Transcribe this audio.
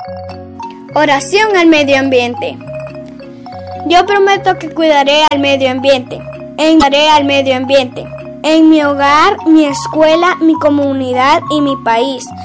Oración al medio ambiente. Yo prometo que cuidaré al medio ambiente. En mi hogar, mi escuela, mi comunidad y mi país.